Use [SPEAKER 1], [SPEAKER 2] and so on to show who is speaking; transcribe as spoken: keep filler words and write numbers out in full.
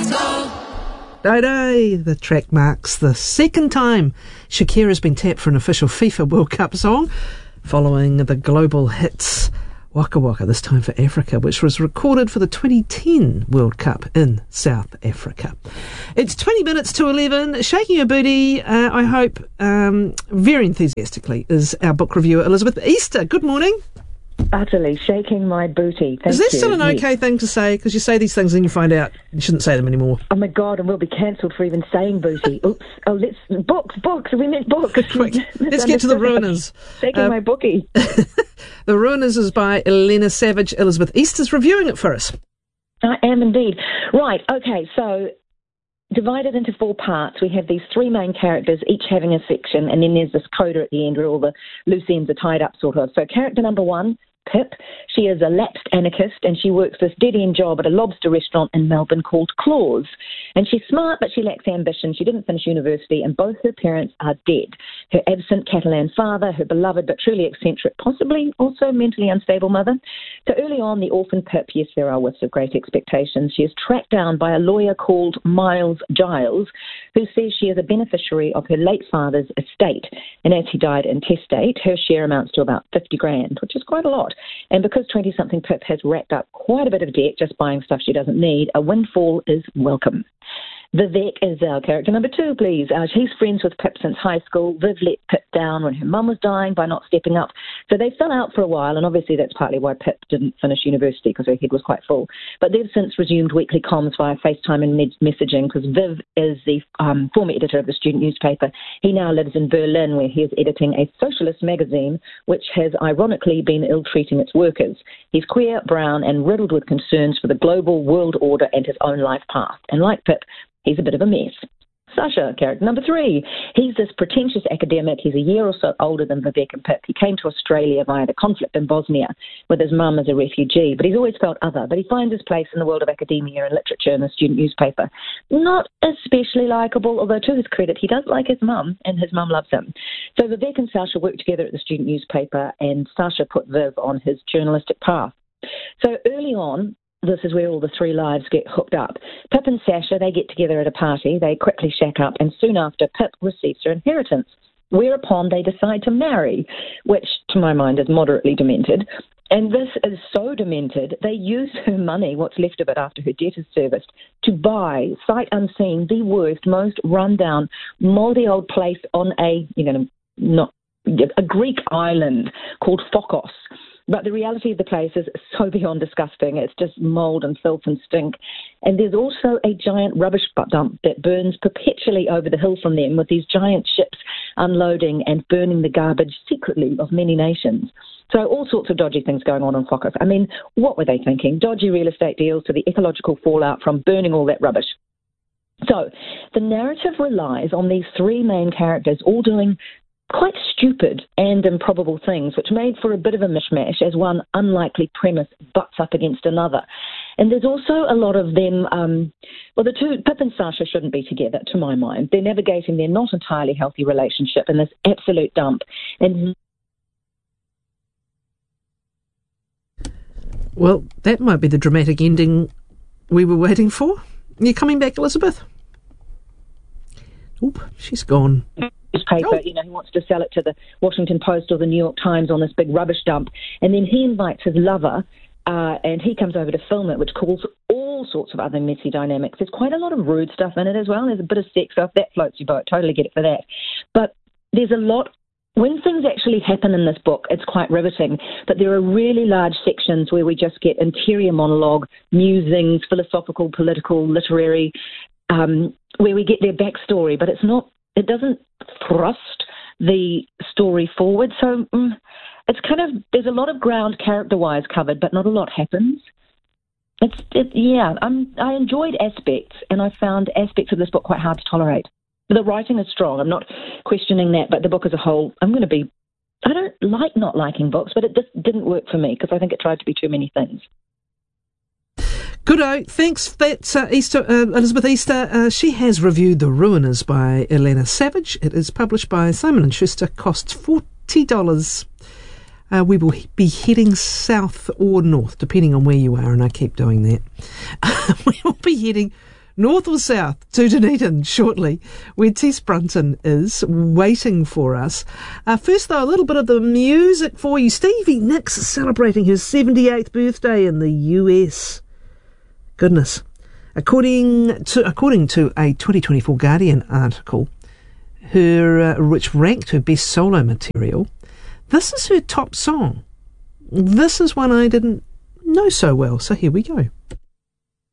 [SPEAKER 1] Day Day, the track marks the second time Shakira's been tapped for an official FIFA World Cup song, following the global hits Waka Waka, this time for Africa, which was recorded for the twenty ten World Cup in South Africa. It's twenty minutes to eleven. Shaking Your Booty, uh, I hope, um, very enthusiastically, is our book reviewer, Elizabeth Easter. Good morning.
[SPEAKER 2] Utterly shaking my booty. Thank
[SPEAKER 1] Is that
[SPEAKER 2] you.
[SPEAKER 1] still an okay
[SPEAKER 2] yes.
[SPEAKER 1] thing to say? Because you say these things and you find out you shouldn't say them anymore.
[SPEAKER 2] Oh my God, and we'll be cancelled for even saying booty. Oops. Oh, let's books, books. We meant books.
[SPEAKER 1] Quick, let's get to the Ruiners.
[SPEAKER 2] Shaking
[SPEAKER 1] uh,
[SPEAKER 2] my bookie.
[SPEAKER 1] The Ruiners is by Elena Savage. Elizabeth Easter's reviewing it for us.
[SPEAKER 2] I am indeed. Right. Okay. So, divided into four parts, we have these three main characters, each having a section, and then there's this coda at the end where all the loose ends are tied up, sort of. So, character number one, Pip. She is a lapsed anarchist and she works this dead-end job at a lobster restaurant in Melbourne called Claws. And she's smart, but she lacks ambition. She didn't finish university and both her parents are dead. Her absent Catalan father, her beloved but truly eccentric, possibly also mentally unstable mother. So early on, the orphan Pip, yes, there are whiffs of great expectations. She is tracked down by a lawyer called Miles Giles, who says she is a beneficiary of her late father's estate. And as he died intestate, her share amounts to about fifty grand, which is quite a lot. And because twenty-something Pip has racked up quite a bit of debt just buying stuff she doesn't need, a windfall is welcome. Vivek is our character number two, please. Uh, she's friends with Pip since high school. Viv let Pip down when her mum was dying by not stepping up. So they fell out for a while, and obviously that's partly why Pip didn't finish university, because her head was quite full. But they've since resumed weekly comms via FaceTime and med- messaging, because Viv is the um, former editor of the student newspaper. He now lives in Berlin, where he is editing a socialist magazine, which has ironically been ill-treating its workers. He's queer, brown, and riddled with concerns for the global world order and his own life path. And like Pip, he's a bit of a mess. Sasha, character number three. He's this pretentious academic. He's a year or so older than Vivek and Pip. He came to Australia via the conflict in Bosnia with his mum as a refugee, but he's always felt other. But he finds his place in the world of academia and literature in the student newspaper. Not especially likeable, although to his credit, he does like his mum, and his mum loves him. So Vivek and Sasha work together at the student newspaper, and Sasha put Viv on his journalistic path. So early on, this is where all the three lives get hooked up. Pip and Sasha, they get together at a party. They quickly shack up, and soon after, Pip receives her inheritance, whereupon they decide to marry, which, to my mind, is moderately demented. And this is so demented, they use her money, what's left of it after her debt is serviced, to buy, sight unseen, the worst, most run-down, mouldy old place on a, you're going to not, a Greek island called Phokos. But the reality of the place is so beyond disgusting. It's just mould and filth and stink. And there's also a giant rubbish dump that burns perpetually over the hill from them, with these giant ships unloading and burning the garbage secretly of many nations. So all sorts of dodgy things going on in Phokos. I mean, what were they thinking? Dodgy real estate deals to the ecological fallout from burning all that rubbish. So the narrative relies on these three main characters all doing quite stupid and improbable things, which made for a bit of a mishmash as one unlikely premise butts up against another. And there's also a lot of them, um, well, the two, Pip and Sasha shouldn't be together, to my mind. They're navigating their not entirely healthy relationship in this absolute dump. And
[SPEAKER 1] well, that might be the dramatic ending we were waiting for. Are you coming back, Elizabeth? Oop, she's gone.
[SPEAKER 2] Newspaper, oh. You know, he wants to sell it to the Washington Post or the New York Times on this big rubbish dump. And then he invites his lover, uh, and he comes over to film it, which calls all sorts of other messy dynamics. There's quite a lot of rude stuff in it as well. There's a bit of sex, so if that floats your boat, totally get it for that. But there's a lot. When things actually happen in this book, it's quite riveting, but there are really large sections where we just get interior monologue, musings, philosophical, political, literary, um, where we get their backstory, but it's not, it doesn't thrust the story forward. So um, it's kind of, there's a lot of ground character-wise covered, but not a lot happens. It's, it, yeah, I'm, I enjoyed aspects, and I found aspects of this book quite hard to tolerate. The writing is strong. I'm not questioning that, but the book as a whole, I'm going to be, I don't like not liking books, but it just didn't work for me because I think it tried to be too many things.
[SPEAKER 1] Goodo, thanks. That's uh, Easter, uh, Elizabeth Easter. Uh, she has reviewed The Ruiners by Elena Savage. It is published by Simon and Schuster, costs forty dollars. Uh, we will be heading south or north, depending on where you are, and I keep doing that. We will be heading north or south to Dunedin shortly, where Tess Brunton is waiting for us. Uh, first, though, a little bit of the music for you. Stevie Nicks is celebrating his seventy-eighth birthday in the U S. Goodness. According to, according to a twenty twenty-four Guardian article, her uh, which ranked her best solo material, this is her top song. This is one I didn't know so well, so here we go.